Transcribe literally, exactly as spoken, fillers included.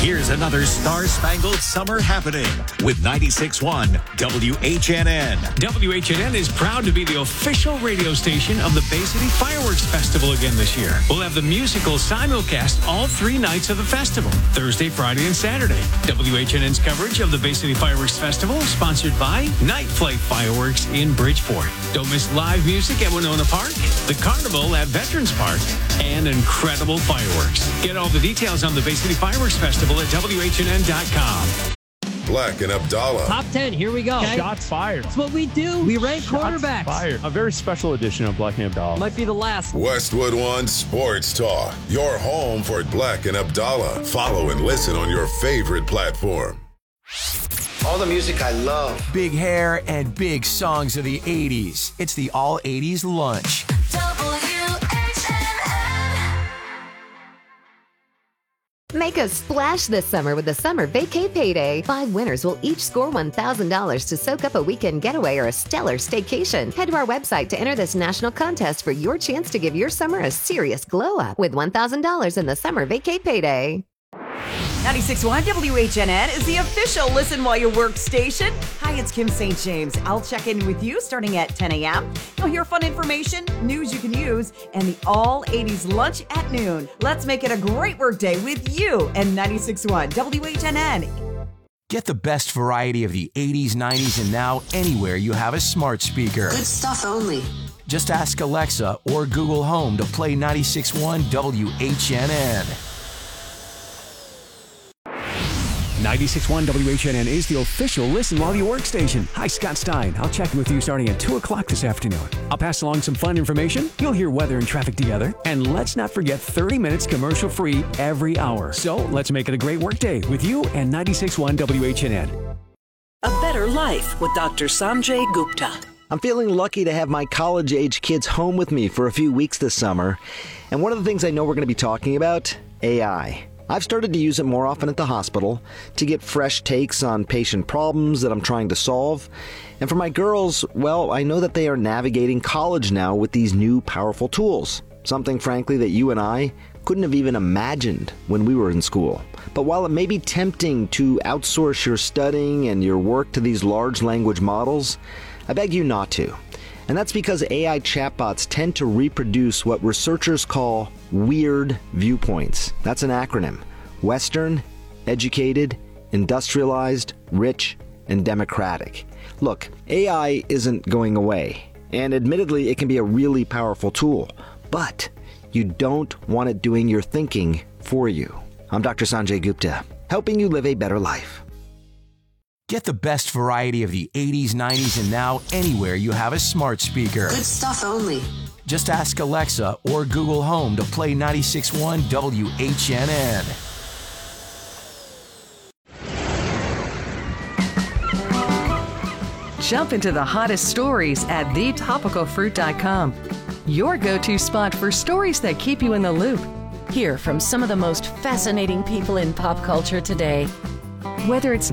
Here's another star-spangled summer happening with ninety-six point one W H N N. W H N N is proud to be the official radio station of the Bay City Fireworks Festival again this year. We'll have the musical simulcast all three nights of the festival, Thursday, Friday, and Saturday. W H N N's coverage of the Bay City Fireworks Festival is sponsored by Night Flight Fireworks in Bridgeport. Don't miss live music at Winona Park, the Carnival at Veterans Park, and incredible fireworks. Get all the details on the Bay City Fireworks Festival at W H N N dot com. Black and Abdallah. Top ten, here we go. Okay? Shots fired. That's what we do. We rank Shots quarterbacks. fired. A very special edition of Black and Abdallah. Might be the last. Westwood One Sports Talk. Your home for Black and Abdallah. Follow and listen on your favorite platform. All the music I love. Big hair and big songs of the eighties. It's the All eighties Lunch. Make a splash this summer with the Summer Vacay Payday. Five winners will each score one thousand dollars to soak up a weekend getaway or a stellar staycation. Head to our website to enter this national contest for your chance to give your summer a serious glow up with one thousand dollars in the Summer Vacay Payday. ninety-six point one W H N N is the official Listen While You Work station. Hi, it's Kim Saint James. I'll check in with you starting at ten a.m. You'll hear fun information, news you can use, and the All eighties Lunch at noon. Let's make it a great work day with you and ninety-six point one W H N N. Get the best variety of the eighties, nineties, and now anywhere you have a smart speaker. Good stuff only. Just ask Alexa or Google Home to play ninety-six point one W H N N. ninety-six point one W H N N is the official Listen While You Work station. Hi, Scott Stein. I'll check in with you starting at two o'clock this afternoon. I'll pass along some fun information. You'll hear weather and traffic together. And let's not forget thirty minutes commercial-free every hour. So let's make it a great work day with you and ninety-six point one W H N N. A Better Life with Doctor Sanjay Gupta. I'm feeling lucky to have my college-age kids home with me for a few weeks this summer. And one of the things I know we're going to be talking about, A I. I've started to use it more often at the hospital to get fresh takes on patient problems that I'm trying to solve. And for my girls, well, I know that they are navigating college now with these new powerful tools. Something, frankly, that you and I couldn't have even imagined when we were in school. But while it may be tempting to outsource your studying and your work to these large language models, I beg you not to. And that's because A I chatbots tend to reproduce what researchers call weird viewpoints. That's an acronym. Western, educated, industrialized, rich, and democratic. Look, A I isn't going away. And admittedly, it can be a really powerful tool. But you don't want it doing your thinking for you. I'm Doctor Sanjay Gupta, helping you live a better life. Get the best variety of the eighties, nineties, and now anywhere you have a smart speaker. Good stuff only. Just ask Alexa or Google Home to play ninety-six point one W H N N. Jump into the hottest stories at the topical fruit dot com. Your go-to spot for stories that keep you in the loop. Hear from some of the most fascinating people in pop culture today. Whether it's